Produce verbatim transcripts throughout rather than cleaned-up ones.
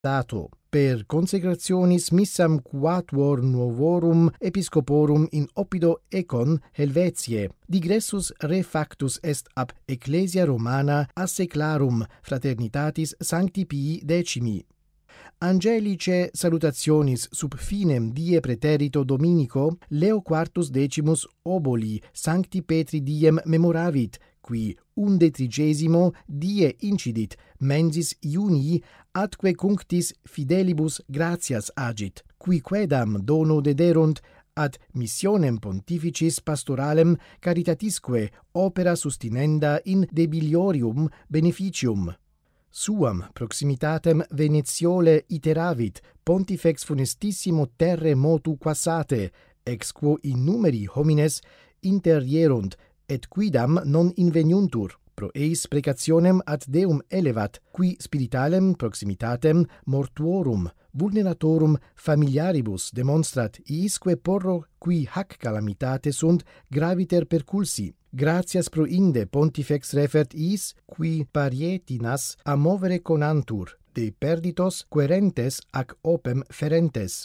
dato. Per consecrationis missam quatuor nuovorum episcoporum in oppido econ Helvetiae, digressus refactus est ab Ecclesia Romana asseclarum fraternitatis Sancti Pii Decimi. Angelice salutationis sub finem die praeterito Dominico Leo quartus decimus oboli Sancti Petri diem memoravit, qui undetrigesimo die incidit mensis Iunii atque cunctis fidelibus gratias agit, qui quedam dono dederunt ad missionem pontificis pastoralem caritatisque opera sustinenda in debiliorium beneficium. Suam proximitatem Venetiole iteravit pontifex funestissimo terre motu quassate, ex quo in numeri homines interierunt, et quidam non inveniuntur, pro eis precationem ad Deum elevat, qui spiritalem proximitatem mortuorum, vulneratorum familiaribus demonstrat, iisque porro qui hac calamitate sunt graviter perculsi. Gratias pro inde pontifex refert is, qui parietinas a movere conantur, de perditos querentes ac opem ferentes.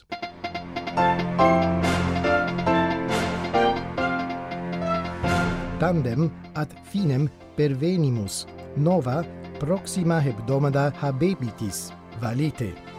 Tandem ad finem pervenimus, nova proxima hebdomada habebitis, valete.